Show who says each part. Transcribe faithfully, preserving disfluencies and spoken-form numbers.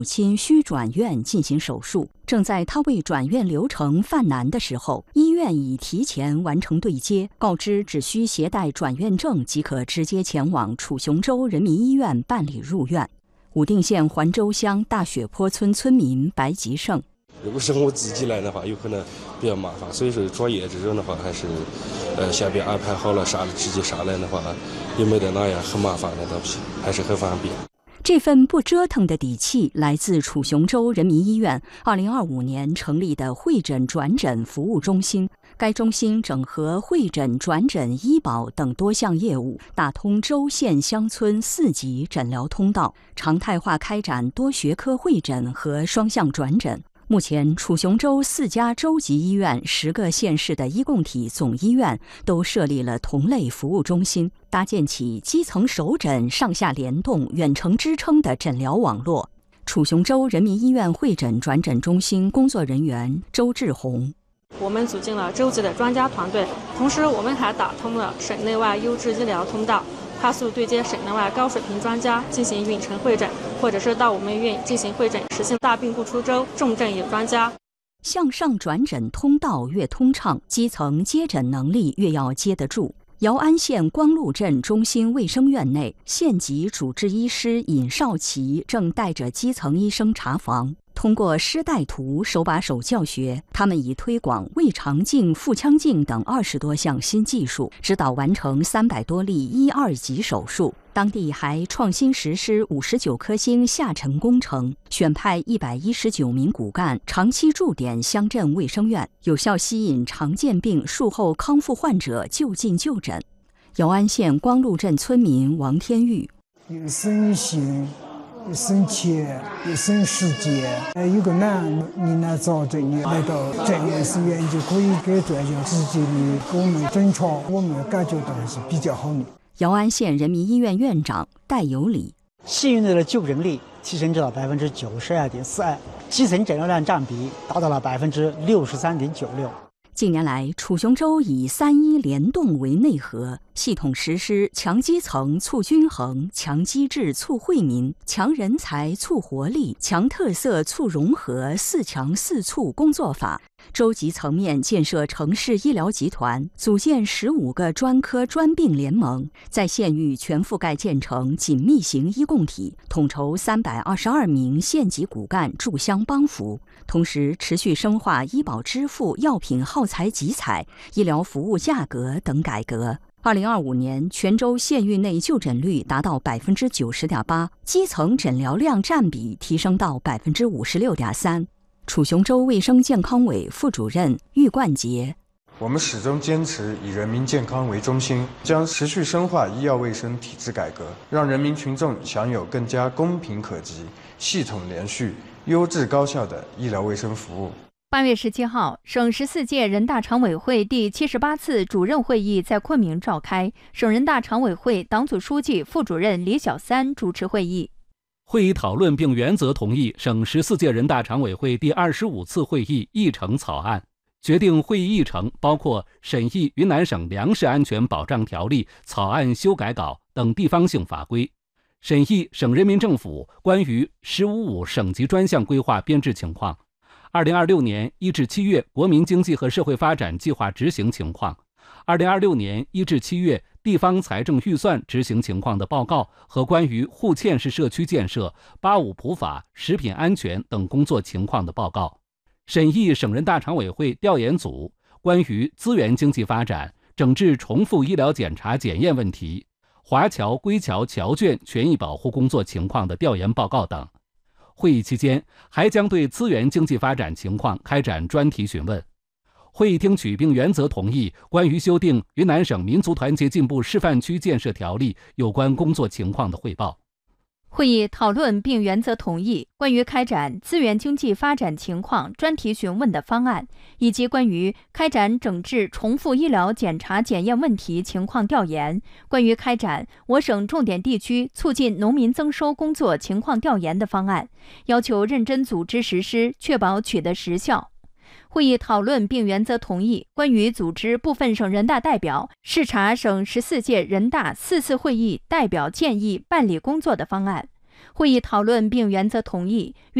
Speaker 1: 母亲需转院进行手术，正在他为转院流程犯难的时候，医院已提前完成对接，告知只需携带转院证即可直接前往楚雄州人民医院办理入院。武定县环州乡大雪坡村村民白吉胜：
Speaker 2: 如果是我自己来的话，有可能比较麻烦，所以说转业这种的话，还是呃下边安排好了啥的，直接上来的话，也没得那样很麻烦的东西，还是很方便。
Speaker 1: 这份不折腾的底气来自楚雄州人民医院二零二五年成立的会诊转诊服务中心。该中心整合会诊、转诊、医保等多项业务，打通州县乡村四级诊疗通道，常态化开展多学科会诊和双向转诊。目前，楚雄州四家州级医院、十个县市的医共体总医院都设立了同类服务中心，搭建起基层首诊、上下联动、远程支撑的诊疗网络。楚雄州人民医院会诊转诊中心工作人员周志红：
Speaker 3: 我们组建了州级的专家团队，同时我们还打通了省内外优质医疗通道，快速对接省内外高水平专家进行远程会诊，或者是到我们医院进行会诊，实现大病不出州，重症有专家。
Speaker 1: 向上转诊通道越通畅，基层接诊能力越要接得住。姚安县光禄镇中心卫生院内，县级主治医师尹少奇正带着基层医生查房。通过师带徒手把手教学，他们已推广胃肠镜、腹腔镜等二十多项新技术，指导完成三百多例一二级手术。当地还创新实施五十九颗星下沉工程，选派一百一十九名骨干长期驻点乡镇卫生院，有效吸引常见病术后康复患者就近就诊。姚安县光禄镇村民王天玉：
Speaker 4: 有生性，有生钱，有生时间。呃，有个难，你来找这里来到转院医院，就可以给专家直接的给我们诊查，我们感觉到是比较好的。
Speaker 1: 姚安县人民医院院长戴有礼：
Speaker 5: 县院内的就诊率提升至了百分之九十二点四二，基层诊疗量占比达到了百分之六十三点九六。
Speaker 1: 近年来，楚雄州以三医联动为内核，系统实施强基层促均衡、强机制促惠民、强人才促活力、强特色促融合四强四促工作法。州级层面建设城市医疗集团，组建十五个专科专病联盟，在县域全覆盖建成紧密型医共体，统筹三百二十二名县级骨干驻乡帮扶。同时，持续深化医保支付、药品耗材集采、医疗服务价格等改革。二零二五年，全州县域内就诊率达到百分之九十点八，基层诊疗量占比提升到百分之五十六点三。楚雄州卫生健康委副主任郁冠杰：
Speaker 6: 我们始终坚持以人民健康为中心，将持续深化医药卫生体制改革，让人民群众享有更加公平可及、系统连续、优质高效的医疗卫生服务。
Speaker 7: 八月十七号，省十四届人大常委会第七十八次主任会议在昆明召开，省人大常委会党组书记、副主任李小三主持会议。
Speaker 8: 会议讨论并原则同意省十四届人大常委会第二十五次会议议程草案，决定会议议程包括审议云南省粮食安全保障条例草案修改稿等地方性法规，审议省人民政府关于“十五五”省级专项规划编制情况，二零二六年一至七月国民经济和社会发展计划执行情况，二零二六年一至七月地方财政预算执行情况的报告和关于户县市社区建设、八五普法、食品安全等工作情况的报告，审议省人大常委会调研组关于资源经济发展、整治重复医疗检查检验问题、华侨归侨侨眷权益保护工作情况的调研报告等。会议期间，还将对资源经济发展情况开展专题询问。会议听取并原则同意关于修订《云南省民族团结进步示范区建设条例》有关工作情况的汇报。
Speaker 7: 会议讨论并原则同意关于开展资源经济发展情况专题询问的方案，以及关于开展整治重复医疗检查检验问题情况调研，关于开展我省重点地区促进农民增收工作情况调研的方案，要求认真组织实施，确保取得实效。会议讨论并原则同意关于组织部分省人大代表视察省十四届人大四次会议代表建议办理工作的方案， 会议讨论并原则同意